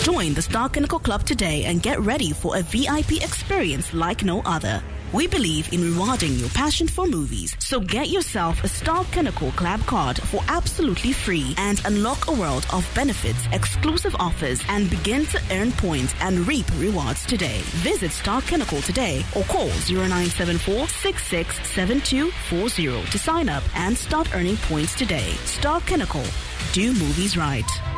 Join the Star Kinnickle Club today and get ready for a VIP experience like no other. We believe in rewarding your passion for movies, so get yourself a Star Kinnickle Club card for absolutely free and unlock a world of benefits, exclusive offers, and begin to earn points and reap rewards today. Visit Star Kinnickle today or call 0974-667240 to sign up and start earning points today. Star Kinnickle. Do movies right.